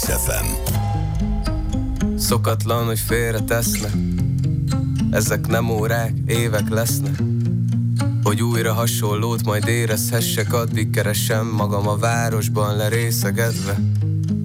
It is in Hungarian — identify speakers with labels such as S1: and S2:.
S1: FM.
S2: Szokatlan, hogy félre tesznek, ezek nem órák, évek lesznek, hogy újra hasonlót majd érezhessek, addig keresem magam a városban lerészegedve.